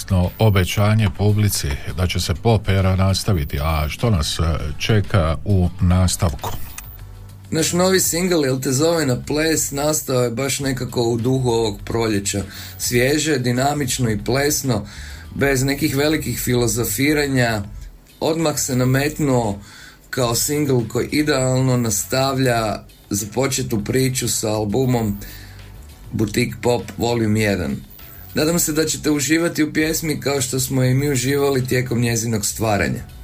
odnosno obećanje publici da će se pop era nastaviti. A što nas čeka u nastavku? Naš novi singl, Jel te zove na ples, nastao je baš nekako u duhu ovog proljeća. Svježe, dinamično i plesno, bez nekih velikih filozofiranja. Odmah se nametnuo kao singl koji idealno nastavlja započetu priču sa albumom Boutique Pop Volume 1. Nadam se da ćete uživati u pjesmi kao što smo i mi uživali tijekom njezinog stvaranja.